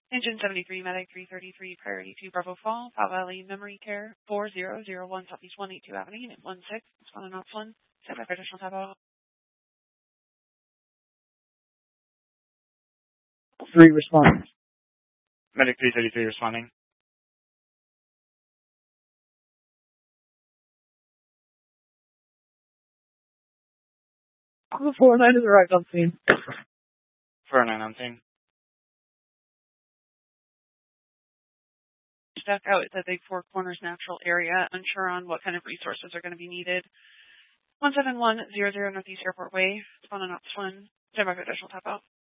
Engine 73, Medic 333, Priority 2, Bravo Fall, Powell Valley Memory Care, 4001 Southeast 182 Avenue, Unit 16, responding ops 1, stand by for additional tap out. 3 responders. Medic 333 responding. The 409 has arrived on scene. 409 on scene. Stuck out at the Big Four Corners natural area, unsure on what kind of resources are going to be needed. 17100 Northeast Airport Way, responding ops 1, stand by for additional tap out.